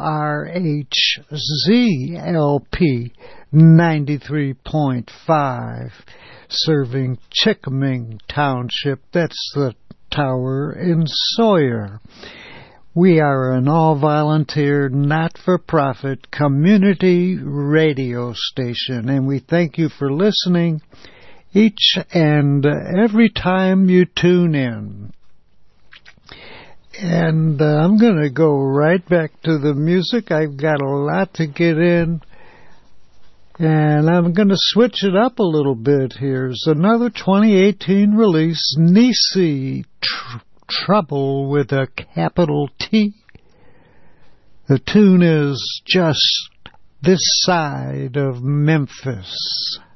WRHZLP 93.5, serving Chickaming Township. That's the tower in Sawyer. We are an all-volunteer, not-for-profit community radio station, and we thank you for listening each and every time you tune in. And I'm going to go right back to the music. I've got a lot to get in, and I'm going to switch it up a little bit. Here's another 2018 release, Nisi, Trouble with a capital T. The tune is Just This Side of Memphis.